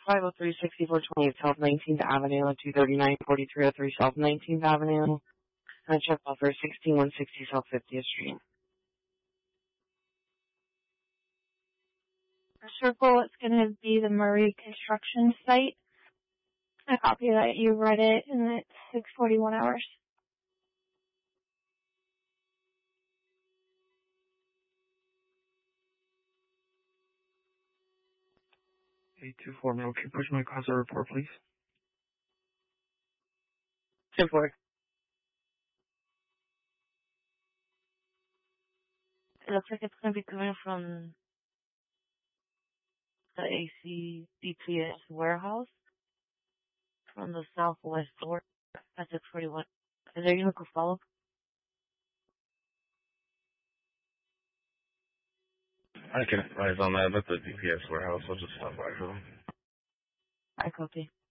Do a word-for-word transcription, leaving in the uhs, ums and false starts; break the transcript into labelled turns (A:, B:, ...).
A: five oh three, sixty-four twenty South nineteenth Avenue, two thirty-nine, forty-three oh three South nineteenth Avenue, and a check offer sixteen one sixty South fiftieth Street.
B: Circle, it's going to be the Murray construction site. I copy that. You read it, and it's six forty-one hours.
C: eight two four, ma'am. Can you push my cause or report, please?
A: ten four.
D: It looks like it's going to be coming from the A C D P S warehouse from the southwest door at six forty-one. Is there anyone who could follow?
E: I can advise on that at the D P S warehouse. I'll just stop by for them.
D: I copy.